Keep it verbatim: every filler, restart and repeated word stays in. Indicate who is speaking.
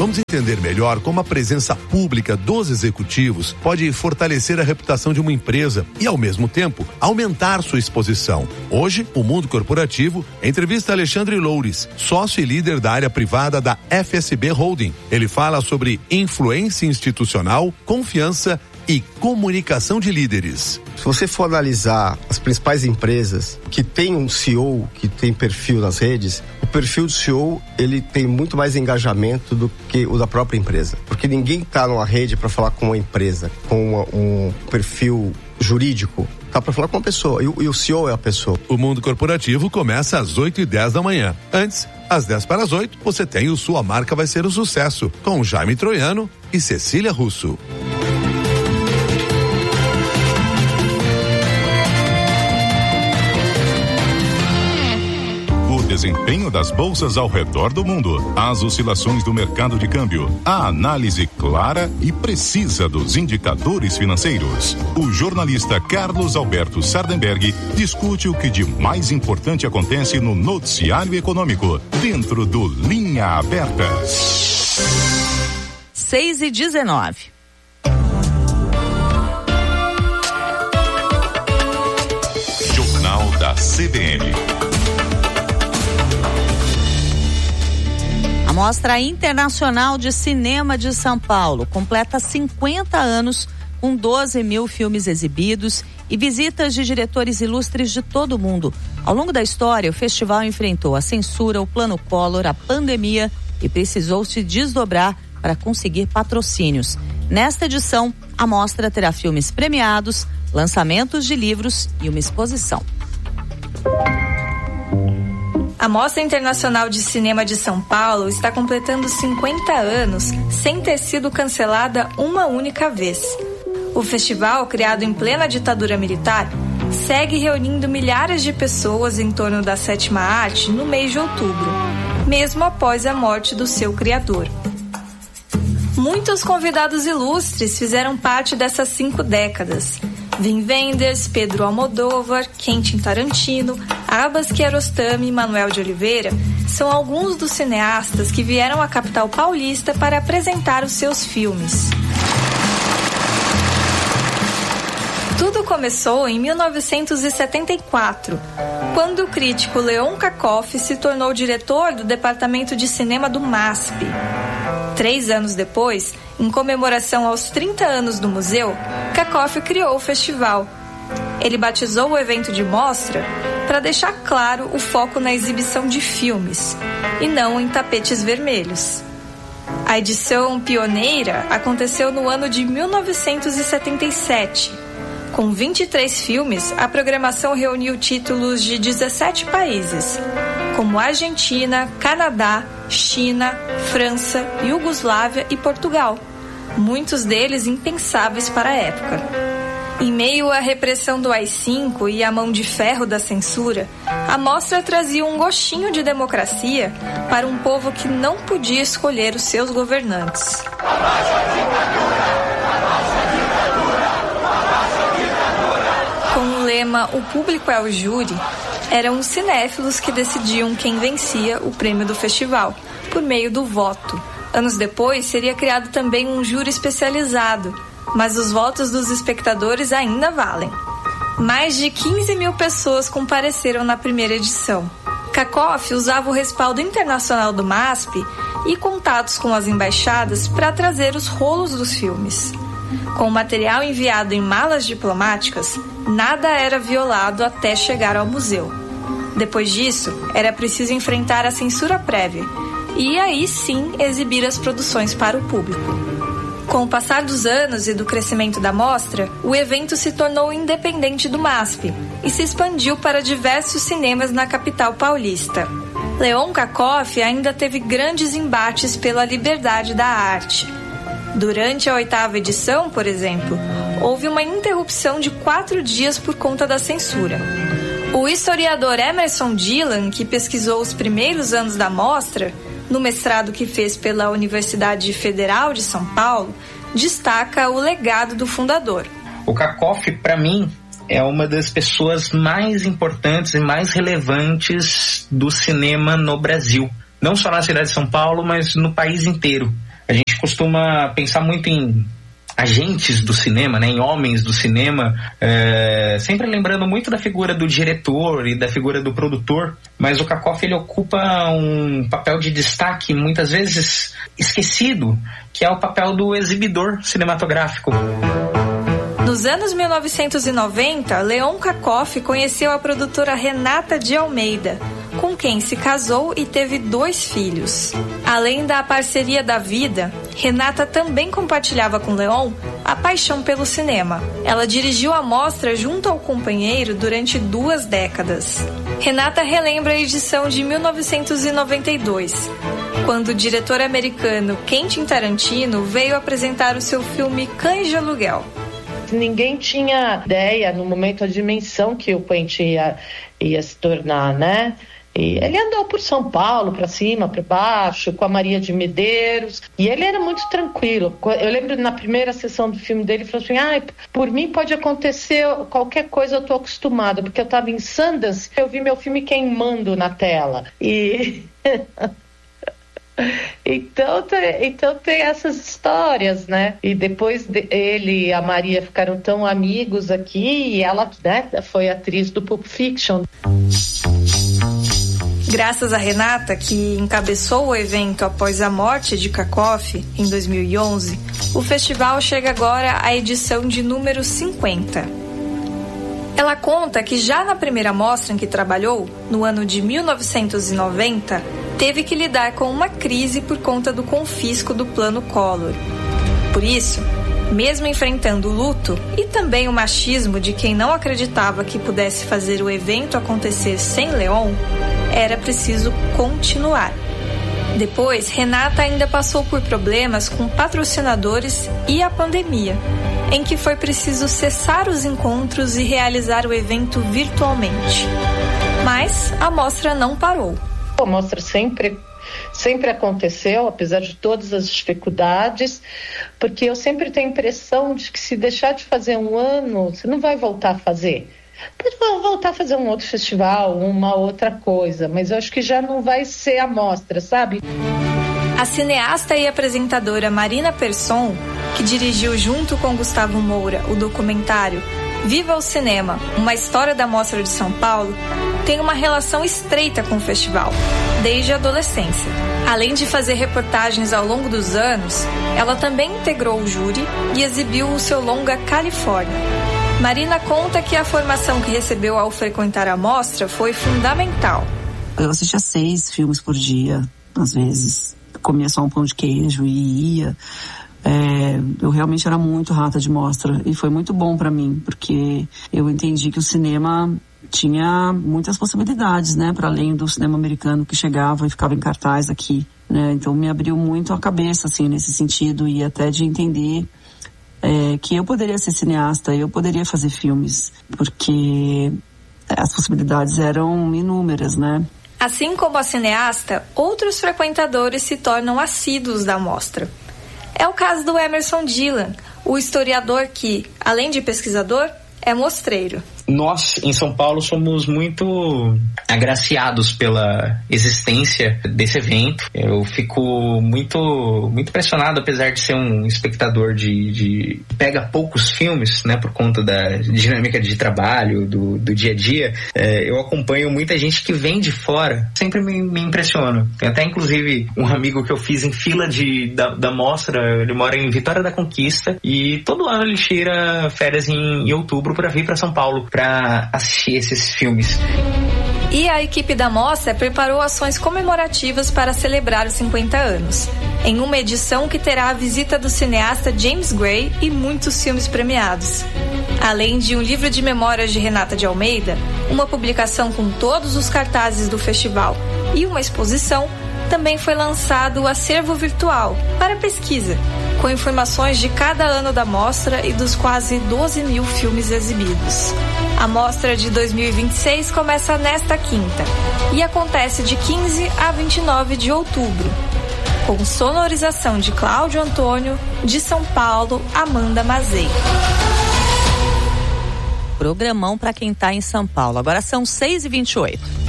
Speaker 1: Vamos entender melhor como a presença pública dos executivos pode fortalecer a reputação de uma empresa e, ao mesmo tempo, aumentar sua exposição. Hoje, o Mundo Corporativo entrevista Alexandre Loures, sócio e líder da área privada da F S B Holding. Ele fala sobre influência institucional, confiança e comunicação de líderes.
Speaker 2: Se você for analisar as principais empresas que têm um C E O, que tem perfil nas redes, o perfil do C E O, ele tem muito mais engajamento do que o da própria empresa. Porque ninguém está numa rede para falar com uma empresa, com uma, um perfil jurídico. Tá para falar com uma pessoa, e o, e o C E O é a pessoa.
Speaker 1: O Mundo Corporativo começa às oito e dez da manhã. Antes, às dez para as oito, você tem o Sua Marca Vai Ser um Sucesso, com Jaime Troiano e Cecília Russo.
Speaker 3: Desempenho das bolsas ao redor do mundo, as oscilações do mercado de câmbio, a análise clara e precisa dos indicadores financeiros. O jornalista Carlos Alberto Sardenberg discute o que de mais importante acontece no noticiário econômico, dentro do Linha Aberta.
Speaker 4: seis e dezenove.
Speaker 3: Jornal da C B N.
Speaker 4: A Mostra Internacional de Cinema de São Paulo completa cinquenta anos, com doze mil filmes exibidos e visitas de diretores ilustres de todo o mundo. Ao longo da história, o festival enfrentou a censura, o Plano Collor, a pandemia e precisou se desdobrar para conseguir patrocínios. Nesta edição, a mostra terá filmes premiados, lançamentos de livros e uma exposição.
Speaker 5: A Mostra Internacional de Cinema de São Paulo está completando cinquenta anos sem ter sido cancelada uma única vez. O festival, criado em plena ditadura militar, segue reunindo milhares de pessoas em torno da sétima arte no mês de outubro, mesmo após a morte do seu criador. Muitos convidados ilustres fizeram parte dessas cinco décadas. Wim Wenders, Pedro Almodóvar, Quentin Tarantino, Abbas Kiarostami e Manuel de Oliveira são alguns dos cineastas que vieram à capital paulista para apresentar os seus filmes. Tudo começou em mil novecentos e setenta e quatro, quando o crítico Leon Kacoff se tornou diretor do departamento de cinema do M A S P. Três anos depois, em comemoração aos trinta anos do museu, Kacoff criou o festival. Ele batizou o evento de mostra para deixar claro o foco na exibição de filmes, e não em tapetes vermelhos. A edição pioneira aconteceu no ano de mil novecentos e setenta e sete. Com vinte e três filmes, a programação reuniu títulos de dezessete países, como Argentina, Canadá, China, França, Iugoslávia e Portugal, muitos deles impensáveis para a época. Em meio à repressão do A I cinco e à mão de ferro da censura, a mostra trazia um gostinho de democracia para um povo que não podia escolher os seus governantes. Com o lema "O público é o júri", eram os cinéfilos que decidiam quem vencia o prêmio do festival, por meio do voto. Anos depois, seria criado também um júri especializado, mas os votos dos espectadores ainda valem. Mais de quinze mil pessoas compareceram na primeira edição. Kacoff usava o respaldo internacional do M A S P e contatos com as embaixadas para trazer os rolos dos filmes. Com o material enviado em malas diplomáticas, nada era violado até chegar ao museu. Depois disso, era preciso enfrentar a censura prévia e aí sim exibir as produções para o público. Com o passar dos anos e do crescimento da mostra, o evento se tornou independente do M A S P e se expandiu para diversos cinemas na capital paulista. Leon Kacoff ainda teve grandes embates pela liberdade da arte. Durante a oitava edição, por exemplo, houve uma interrupção de quatro dias por conta da censura. O historiador Emerson Dillon, que pesquisou os primeiros anos da mostra, no mestrado que fez pela Universidade Federal de São Paulo, destaca o legado do fundador.
Speaker 6: O Kacoff, para mim, é uma das pessoas mais importantes e mais relevantes do cinema no Brasil. Não só na cidade de São Paulo, mas no país inteiro. A gente costuma pensar muito em agentes do cinema, né, em homens do cinema, é, sempre lembrando muito da figura do diretor e da figura do produtor, mas o Kakoff, ele ocupa um papel de destaque muitas vezes esquecido, que é o papel do exibidor cinematográfico.
Speaker 5: Nos anos mil novecentos e noventa, Leon Kakoff conheceu a produtora Renata de Almeida, com quem se casou e teve dois filhos. Além da parceria da vida, Renata também compartilhava com Leon a paixão pelo cinema. Ela dirigiu a mostra junto ao companheiro durante duas décadas. Renata relembra a edição de mil novecentos e noventa e dois, quando o diretor americano Quentin Tarantino veio apresentar o seu filme Cães de Aluguel.
Speaker 7: Ninguém tinha ideia no momento a dimensão que o Quentin ia, ia se tornar, né? E ele andou por São Paulo, para cima, para baixo, com a Maria de Medeiros, e ele era muito tranquilo. Eu lembro na primeira sessão do filme dele, ele falou assim, ah, por mim pode acontecer qualquer coisa, eu tô acostumado, porque eu tava em Sundance, eu vi meu filme queimando na tela. E... Então tem, então tem essas histórias, né? E depois de, ele e a Maria ficaram tão amigos aqui, e ela, né, foi atriz do Pulp Fiction.
Speaker 5: Graças a Renata, que encabeçou o evento após a morte de Kakoff em dois mil e onze, o festival chega agora à edição de número cinquenta. Ela conta que já na primeira mostra em que trabalhou, no ano de mil novecentos e noventa, teve que lidar com uma crise por conta do confisco do Plano Collor. Por isso, mesmo enfrentando o luto e também o machismo de quem não acreditava que pudesse fazer o evento acontecer sem Leon, era preciso continuar. Depois, Renata ainda passou por problemas com patrocinadores e a pandemia, em que foi preciso cessar os encontros e realizar o evento virtualmente. Mas a mostra não parou.
Speaker 7: A mostra sempre, sempre aconteceu, apesar de todas as dificuldades, porque eu sempre tenho a impressão de que se deixar de fazer um ano, você não vai voltar a fazer. Pode voltar a fazer um outro festival, uma outra coisa, mas eu acho que já não vai ser a mostra, sabe?
Speaker 5: A cineasta e apresentadora Marina Persson, que dirigiu junto com Gustavo Moura o documentário Viva o Cinema, uma história da Mostra de São Paulo, tem uma relação estreita com o festival, desde a adolescência. Além de fazer reportagens ao longo dos anos, ela também integrou o júri e exibiu o seu longa Califórnia. Marina conta que a formação que recebeu ao frequentar a mostra foi fundamental.
Speaker 8: Eu assistia seis filmes por dia, às vezes. Comia só um pão de queijo e ia. É, eu realmente era muito rata de mostra e foi muito bom para mim, porque eu entendi que o cinema tinha muitas possibilidades, né, para além do cinema americano que chegava e ficava em cartaz aqui, né? Então me abriu muito a cabeça, assim, nesse sentido, e até de entender é, que eu poderia ser cineasta, eu poderia fazer filmes, porque as possibilidades eram inúmeras, né?
Speaker 5: Assim como a cineasta, outros frequentadores se tornam assíduos da mostra. É o caso do Emerson Dillon, o historiador que, além de pesquisador, é mostreiro.
Speaker 6: Nós, em São Paulo, somos muito agraciados pela existência desse evento. Eu fico muito, muito impressionado, apesar de ser um espectador de, de... pega poucos filmes, né, por conta da dinâmica de trabalho, do, do dia a dia. É, eu acompanho muita gente que vem de fora. Sempre me, me impressiona. Tem até, inclusive, um amigo que eu fiz em fila de, da, da mostra. Ele mora em Vitória da Conquista e todo ano ele tira férias em, em outubro para vir para São Paulo para assistir esses filmes.
Speaker 5: E a equipe da mostra preparou ações comemorativas para celebrar os cinquenta anos, em uma edição que terá a visita do cineasta James Gray e muitos filmes premiados. Além de um livro de memórias de Renata de Almeida, uma publicação com todos os cartazes do festival e uma exposição, também foi lançado o acervo virtual para pesquisa, com informações de cada ano da mostra e dos quase doze mil filmes exibidos. A mostra de dois mil e vinte e seis começa nesta quinta e acontece de quinze a vinte e nove de outubro, com sonorização de Cláudio Antônio, de São Paulo, Amanda Mazei.
Speaker 4: Programão para quem está em São Paulo. Agora são seis e vinte e oito.